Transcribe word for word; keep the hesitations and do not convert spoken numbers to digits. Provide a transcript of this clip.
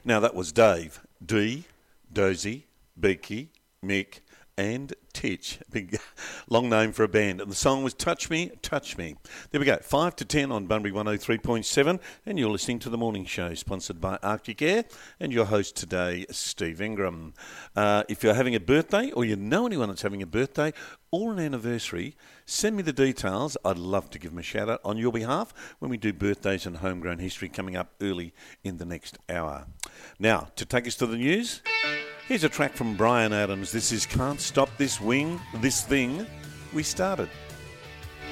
Now, that was Dave, Dee, Dozy, Beaky, Mick, and Titch. Big long name for a band. And the song was Touch Me, Touch Me. There we go. five to ten on Bunbury one oh three point seven. And you're listening to The Morning Show, sponsored by Arctic Air. And your host today, Steve Ingram. Uh, if you're having a birthday, or you know anyone that's having a birthday or an anniversary, send me the details. I'd love to give them a shout out on your behalf when we do birthdays and homegrown history coming up early in the next hour. Now, to take us to the news, here's a track from Bryan Adams. This is Can't Stop This Wing, This Thing We Started.